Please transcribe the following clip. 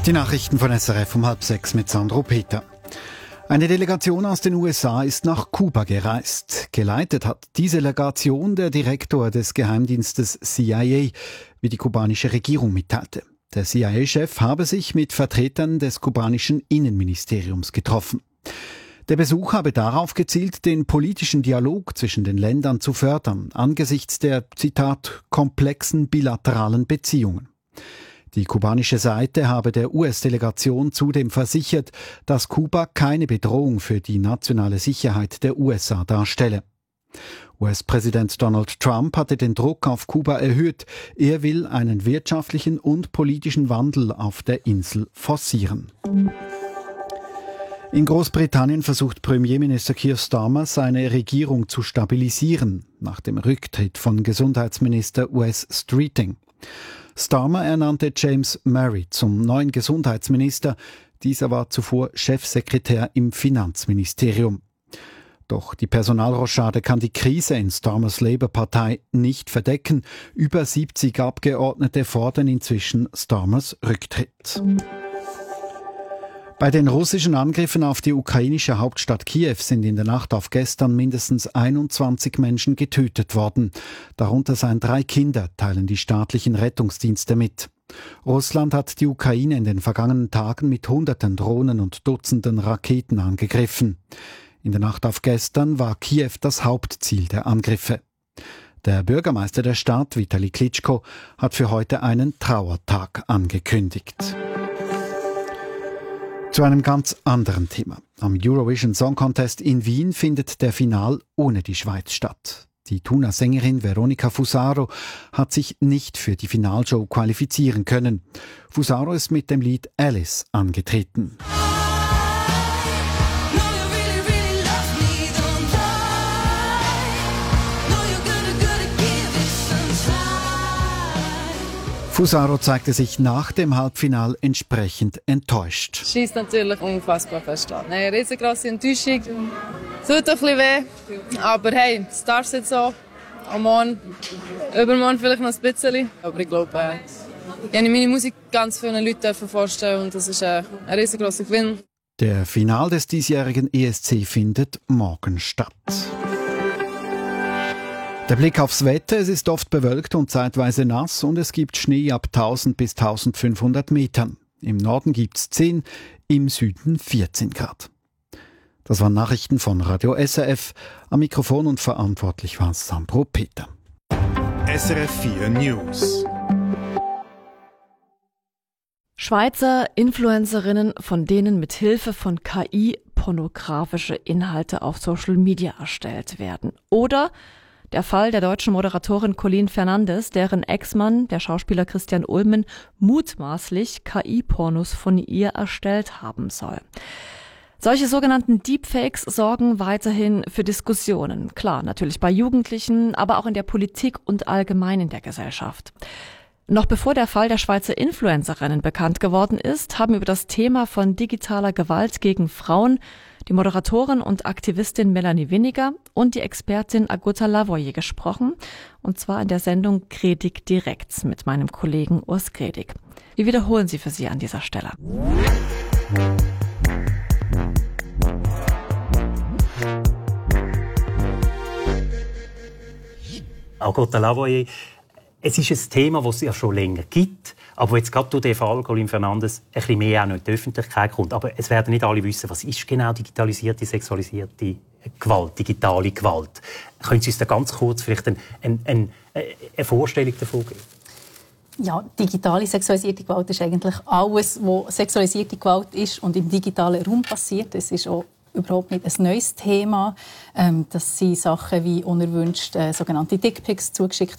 Die Nachrichten von SRF um 5:30 mit Sandro Peter. Eine Delegation aus den USA ist nach Kuba gereist. Geleitet hat diese Delegation der Direktor des Geheimdienstes CIA, wie die kubanische Regierung mitteilte. Der CIA-Chef habe sich mit Vertretern des kubanischen Innenministeriums getroffen. Der Besuch habe darauf gezielt, den politischen Dialog zwischen den Ländern zu fördern, angesichts der, Zitat, komplexen bilateralen Beziehungen. Die kubanische Seite habe der US-Delegation zudem versichert, dass Kuba keine Bedrohung für die nationale Sicherheit der USA darstelle. US-Präsident Donald Trump hatte den Druck auf Kuba erhöht. Er will einen wirtschaftlichen und politischen Wandel auf der Insel forcieren. In Großbritannien versucht Premierminister Keir Starmer, seine Regierung zu stabilisieren, nach dem Rücktritt von Gesundheitsminister Wes Streeting. Starmer ernannte James Murray zum neuen Gesundheitsminister. Dieser war zuvor Chefsekretär im Finanzministerium. Doch die Personalrochade kann die Krise in Starmers Labour-Partei nicht verdecken. Über 70 Abgeordnete fordern inzwischen Starmers Rücktritt. Bei den russischen Angriffen auf die ukrainische Hauptstadt Kiew sind in der Nacht auf gestern mindestens 21 Menschen getötet worden. Darunter seien 3 Kinder, teilen die staatlichen Rettungsdienste mit. Russland hat die Ukraine in den vergangenen Tagen mit Hunderten Drohnen und Dutzenden Raketen angegriffen. In der Nacht auf gestern war Kiew das Hauptziel der Angriffe. Der Bürgermeister der Stadt, Vitali Klitschko, hat für heute einen Trauertag angekündigt. Zu einem ganz anderen Thema. Am Eurovision Song Contest in Wien findet der Final ohne die Schweiz statt. Die Thuner Sängerin Veronica Fusaro hat sich nicht für die Finalshow qualifizieren können. Fusaro ist mit dem Lied Alice angetreten. Fusaro zeigte sich nach dem Halbfinale entsprechend enttäuscht. Es scheisst natürlich unfassbar fest an. Eine riesengroße Enttäuschung. Es tut ein bisschen weh. Aber hey, es darf jetzt so. Am Morgen, übermorgen vielleicht noch ein bisschen. Aber ich glaube, ich habe meine Musik ganz vielen Leuten vorstellen und das ist ein riesengroßer Gewinn. Der Final des diesjährigen ESC findet morgen statt. Der Blick aufs Wetter, es ist oft bewölkt und zeitweise nass und es gibt Schnee ab 1000 bis 1500 Metern. Im Norden gibt's 10, im Süden 14 Grad. Das waren Nachrichten von Radio SRF. Am Mikrofon und verantwortlich war Sandro Peter. SRF 4 News. Schweizer Influencerinnen, von denen mit Hilfe von KI pornografische Inhalte auf Social Media erstellt werden. Oder der Fall der deutschen Moderatorin Colleen Fernandes, deren Ex-Mann, der Schauspieler Christian Ulmen, mutmaßlich KI-Pornos von ihr erstellt haben soll. Solche sogenannten Deepfakes sorgen weiterhin für Diskussionen. Klar, natürlich bei Jugendlichen, aber auch in der Politik und allgemein in der Gesellschaft. Noch bevor der Fall der Schweizer Influencerinnen bekannt geworden ist, haben über das Thema von digitaler Gewalt gegen Frauen die Moderatorin und Aktivistin Melanie Winiger und die Expertin Agota Lavoie gesprochen, und zwar in der Sendung Gredig direkt mit meinem Kollegen Urs Gredig. Wir wiederholen sie für Sie an dieser Stelle. Agota Lavoie, es ist ein Thema, das es ja schon länger gibt, aber jetzt gerade durch den Fall Colleen Fernandes ein bisschen mehr auch noch in die Öffentlichkeit kommt. Aber es werden nicht alle wissen, was ist genau digitalisierte, sexualisierte Gewalt, digitale Gewalt. Können Sie uns da ganz kurz vielleicht eine Vorstellung davon geben? Ja, digitale sexualisierte Gewalt ist eigentlich alles, was sexualisierte Gewalt ist und im digitalen Raum passiert. Es ist auch überhaupt nicht ein neues Thema. Das sind Sachen wie unerwünscht sogenannte Dickpics zugeschickt